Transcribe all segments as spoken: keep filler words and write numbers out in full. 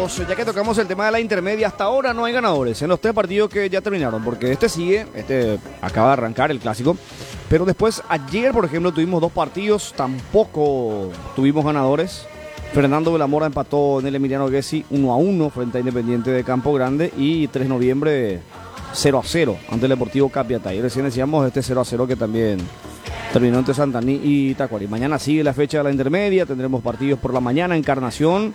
amigos, ya que tocamos el tema de la intermedia, hasta ahora no hay ganadores en los tres partidos que ya terminaron, porque este sigue, este acaba de arrancar el clásico, pero después ayer, por ejemplo, tuvimos dos partidos, tampoco tuvimos ganadores. Fernando de la Mora empató en el Emiliano Gessi uno a uno frente a Independiente de Campo Grande y tres de noviembre cero a cero ante el Deportivo Capiatá. Y recién decíamos este cero a cero que también terminó entre Santaní y Tacuary. Mañana sigue la fecha de la intermedia, tendremos partidos por la mañana. Encarnación,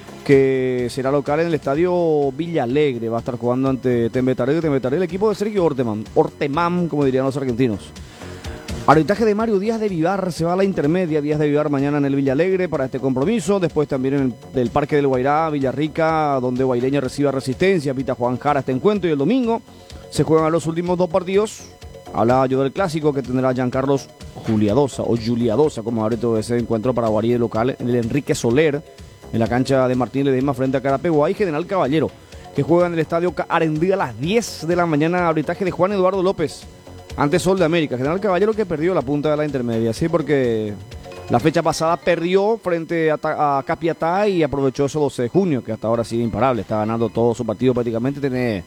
que será local en el estadio Villa Alegre, va a estar jugando ante Tembetaré, Tembetaré, el equipo de Sergio Orteman, Ortemam, como dirían los argentinos. Arbitraje de Mario Díaz de Vivar, se va a la intermedia, Díaz de Vivar mañana en el Villa Alegre para este compromiso, después también en el del Parque del Guairá, Villarrica, donde Guaireña recibe Resistencia, pita Juan Jara este encuentro, y el domingo se juegan los últimos dos partidos. Hablaba yo del clásico que tendrá Giancarlos Juliadosa, o Juliadosa, como abre todo ese encuentro para Guarí de local, en el Enrique Soler, en la cancha de Martín Ledesma frente a Carapeguá, y General Caballero, que juega en el estadio Arendí a las diez de la mañana, arbitraje de Juan Eduardo López, ante Sol de América. General Caballero que perdió la punta de la intermedia, sí, porque la fecha pasada perdió frente a, a Capiatá y aprovechó eso doce de junio, que hasta ahora sigue imparable, está ganando todo su partido prácticamente, tiene,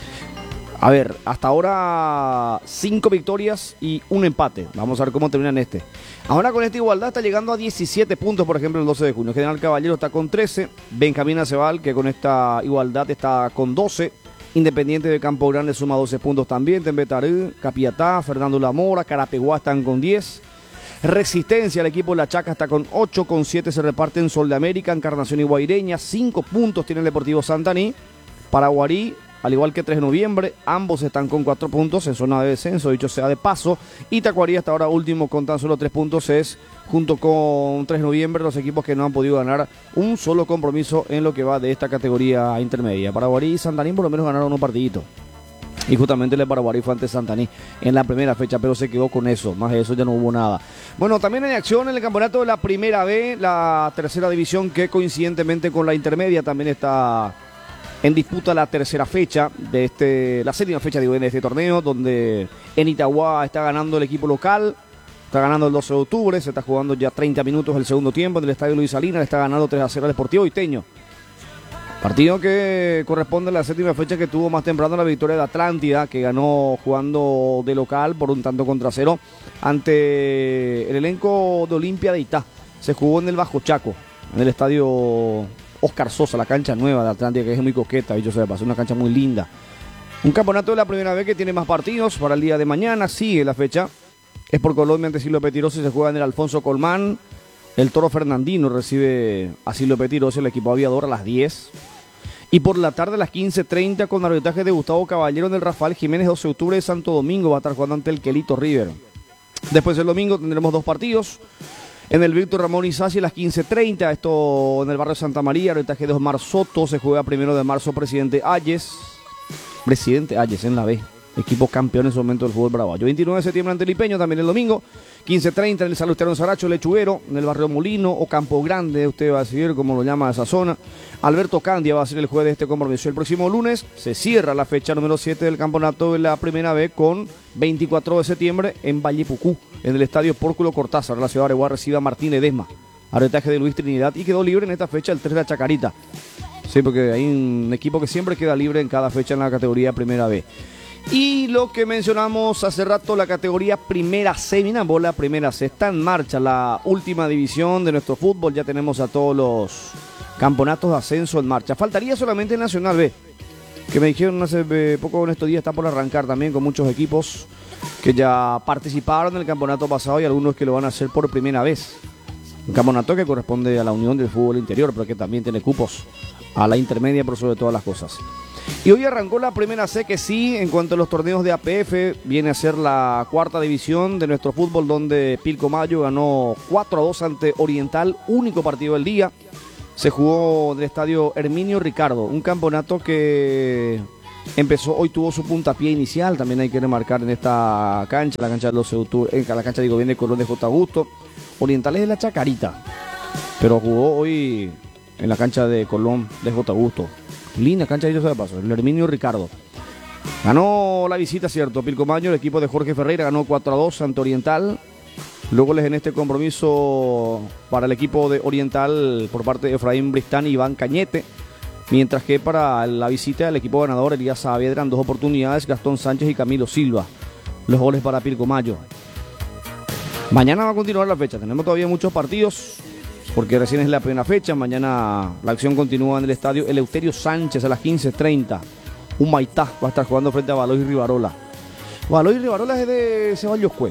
a ver, hasta ahora cinco victorias y un empate. Vamos a ver cómo terminan este. Ahora con esta igualdad está llegando a diecisiete puntos, por ejemplo, el doce de junio. General Caballero está con trece, Benjamín Acebal, que con esta igualdad está con doce, Independiente de Campo Grande suma doce puntos también, Tembetaré, Capiatá, Fernando Lamora, Carapeguá están con diez, Resistencia, el equipo de La Chaca está con ocho, con siete se reparten Sol de América, Encarnación y Guaireña, cinco puntos tiene el Deportivo Santaní, Paraguarí, al igual que tres de noviembre, ambos están con cuatro puntos en zona de descenso, dicho sea de paso, y Tacuary hasta ahora último con tan solo tres puntos, es junto con tres de noviembre los equipos que no han podido ganar un solo compromiso en lo que va de esta categoría intermedia. Paraguarí y Santaní por lo menos ganaron un partidito, y justamente el de Paraguarí fue ante Santaní en la primera fecha, pero se quedó con eso, más de eso ya no hubo nada. Bueno, también en acción en el campeonato de la Primera B, la tercera división, que coincidentemente con la intermedia también está en disputa la tercera fecha de este, la séptima fecha digo, de este torneo, donde en Itagua está ganando el equipo local, está ganando el doce de octubre, se está jugando ya treinta minutos el segundo tiempo en el estadio Luis Salinas, le está ganando tres a cero al Deportivo Iteño. Partido que corresponde a la séptima fecha que tuvo más temprano la victoria de Atlántida, que ganó jugando de local por un tanto contra cero ante el elenco de Olimpia de Itá. Se jugó en el Bajo Chaco, en el estadio Oscar Sosa, la cancha nueva de Atlántida, que es muy coqueta, y yo sé, pasó una cancha muy linda. Un campeonato de la primera vez que tiene más partidos para el día de mañana, sigue la fecha, es por Colombia ante Silo Petirosi, se juega en el Alfonso Colmán, el Toro Fernandino recibe a Silo Petirosi, el equipo aviador, a las diez, y por la tarde a las quince treinta con arbitraje de Gustavo Caballero en el Rafael Jiménez, doce de octubre de Santo Domingo, va a estar jugando ante el Quelito River. Después el domingo tendremos dos partidos, en el Víctor Ramón Isasi a las quince treinta, esto en el barrio Santa María, arbitraje de Osmar Soto, se juega primero de marzo Presidente Ayes, Presidente Ayes en la B, equipo campeón en su momento del fútbol bravayo. veintinueve de septiembre ante Lipeño, también el domingo, quince treinta en el Salustiano Saracho, Lechuguero, en el barrio Molino o Campo Grande, usted va a decidir cómo lo llama esa zona. Alberto Candia va a ser el juez de este compromiso. El próximo lunes se cierra la fecha número siete del campeonato de la primera B con veinticuatro de septiembre en Vallepucú, en el estadio Pórculo Cortázar, la ciudad de Areguá recibe a Martín Ledesma, arbitraje de Luis Trinidad, y quedó libre en esta fecha el tres de la Chacarita. Sí, porque hay un equipo que siempre queda libre en cada fecha en la categoría primera B. Y lo que mencionamos hace rato, la categoría Primera C, mira, bola Primera C, está en marcha la última división de nuestro fútbol, ya tenemos a todos los campeonatos de ascenso en marcha. Faltaría solamente el Nacional B, que me dijeron hace poco en estos días, está por arrancar también con muchos equipos que ya participaron en el campeonato pasado y algunos que lo van a hacer por primera vez. Un campeonato que corresponde a la Unión del Fútbol Interior, pero que también tiene cupos a la intermedia, por sobre todas las cosas. Y hoy arrancó la primera C, que sí, en cuanto a los torneos de A P F, viene a ser la cuarta división de nuestro fútbol, donde Pilcomayo ganó cuatro a dos ante Oriental, único partido del día. Se jugó en el estadio Herminio Ricardo, un campeonato que empezó, hoy tuvo su puntapié inicial, también hay que remarcar en esta cancha, la cancha de los en la cancha digo bien de Colón de J. Augusto. Oriental es de la Chacarita, pero jugó hoy en la cancha de Colón de J. Augusto. Linda cancha, dicho sea de paso, el Herminio Ricardo. Ganó la visita, cierto, Pilcomayo, el equipo de Jorge Ferreira ganó cuatro a dos ante Oriental. Luego les en este compromiso para el equipo de Oriental por parte de Efraín Bristán y Iván Cañete. Mientras que para la visita del equipo ganador, Elías Saavedra en dos oportunidades, Gastón Sánchez y Camilo Silva. Los goles para Pirco Mayo. Mañana va a continuar la fecha. Tenemos todavía muchos partidos, porque recién es la primera fecha. Mañana la acción continúa en el estadio Eleuterio Sánchez a las quince treinta. Humaitá va a estar jugando frente a Baloy Rivarola. Baloy Rivarola es de Ceballos Cue.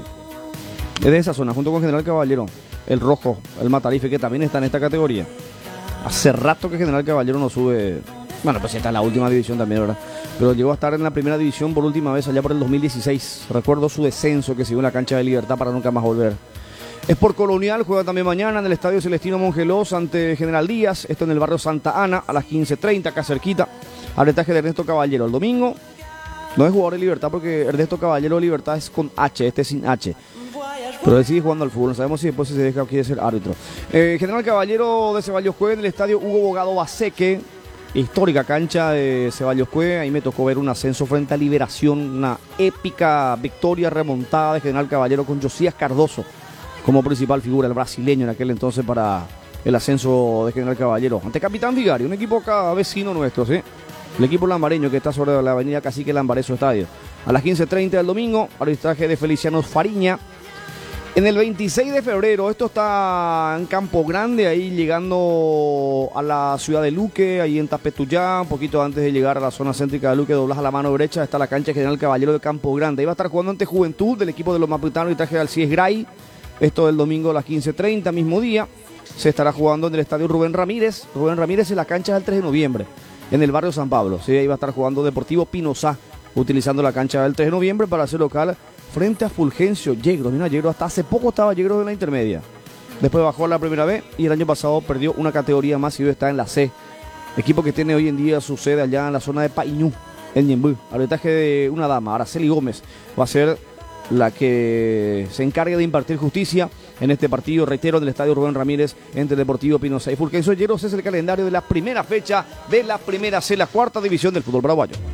Es de esa zona, junto con General Caballero. El Rojo, el Matarife, que también está en esta categoría. Hace rato que General Caballero no sube. Bueno, pues está en la última división también, ¿verdad? Pero llegó a estar en la primera división por última vez allá por el dos mil dieciséis. Recuerdo su descenso que siguió en la cancha de Libertad para nunca más volver. Sport Colonial juega también mañana en el estadio Celestino Mongelos ante General Díaz. Esto en el barrio Santa Ana a las quince treinta, acá cerquita. Arbitraje de Ernesto Caballero. El domingo no es jugador de Libertad porque Ernesto Caballero de Libertad es con H, este es sin H. Pero él sigue jugando al fútbol, no sabemos si después se deja aquí de ser árbitro. Eh, General Caballero de Ceballos Cue en el estadio Hugo Bogado Baseque, histórica cancha de Ceballos Cue. Ahí me tocó ver un ascenso frente a Liberación, una épica victoria remontada de General Caballero con Josías Cardoso como principal figura, el brasileño en aquel entonces para el ascenso de General Caballero. Ante Capitán Vigario, un equipo acá vecino nuestro, ¿sí? El equipo lambareño que está sobre la avenida Cacique Lambarezo Estadio. A las quince treinta del domingo, arbitraje de Feliciano Fariña. En el veintiséis de febrero, esto está en Campo Grande, ahí llegando a la ciudad de Luque, ahí en Tapetuyá, un poquito antes de llegar a la zona céntrica de Luque, doblas a la mano derecha, está la cancha General Caballero de Campo Grande. Ahí va a estar jugando ante Juventud del equipo de los Maputanos y traje de Alcides Gray. Esto el domingo a las quince treinta, mismo día. Se estará jugando en el estadio Rubén Ramírez. Rubén Ramírez en la cancha del tres de noviembre, en el barrio San Pablo. Sí, ahí va a estar jugando Deportivo Pinosá, utilizando la cancha del tres de noviembre para hacer local frente a Fulgencio Yegros. Mira, Yegros hasta hace poco estaba Yegros en la intermedia. Después bajó a la primera B y el año pasado perdió una categoría más y hoy está en la C. Equipo que tiene hoy en día su sede allá en la zona de Painú, en Ñemby. Arbitraje de una dama, Araceli Gómez, va a ser la que se encarga de impartir justicia en este partido, reitero, del estadio Rubén Ramírez entre Deportivo Pinosá y Fulgencio Yegros. Es el calendario de la primera fecha de la primera C, la cuarta división del fútbol paraguayo.